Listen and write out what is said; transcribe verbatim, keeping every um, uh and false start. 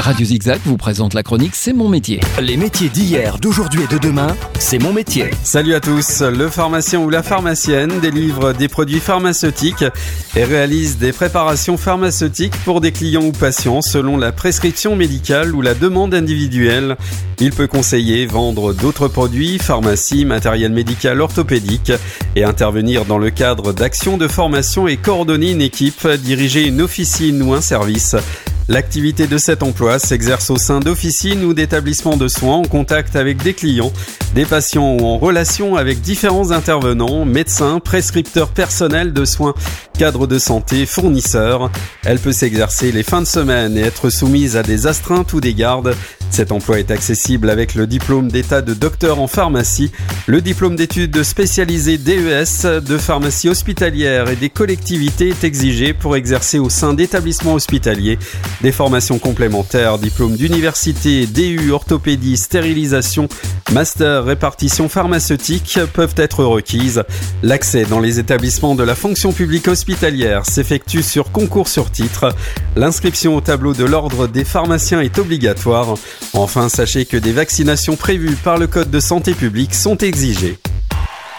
Radio Zigzag vous présente la chronique C'est mon métier. Les métiers d'hier, d'aujourd'hui et de demain, c'est mon métier. Salut à tous, le pharmacien ou la pharmacienne délivre des produits pharmaceutiques et réalise des préparations pharmaceutiques pour des clients ou patients selon la prescription médicale ou la demande individuelle. Il peut conseiller, vendre d'autres produits, pharmacie, matériel médical orthopédique et intervenir dans le cadre d'actions de formation et coordonner une équipe, diriger une officine ou un service. L'activité de cet emploi s'exerce au sein d'officines ou d'établissements de soins en contact avec des clients, des patients ou en relation avec différents intervenants, médecins, prescripteurs personnels de soins, cadres de santé, fournisseurs. Elle peut s'exercer les fins de semaine et être soumise à des astreintes ou des gardes. Cet emploi est accessible avec le diplôme d'état de docteur en pharmacie, le diplôme d'études spécialisées D E S de pharmacie hospitalière et des collectivités est exigé pour exercer au sein d'établissements hospitaliers. Des formations complémentaires, diplôme d'université, D U, orthopédie, stérilisation, master, répartition pharmaceutique peuvent être requises. L'accès dans les établissements de la fonction publique hospitalière s'effectue sur concours sur titre. L'inscription au tableau de l'ordre des pharmaciens est obligatoire. Enfin, sachez que des vaccinations prévues par le Code de santé publique sont exigées.